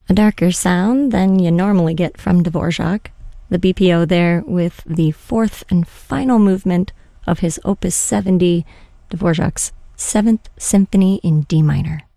A darker sound than you normally get from Dvorak. The BPO there with the fourth and final movement of his Opus 70, Dvorak's 7th Symphony in D minor.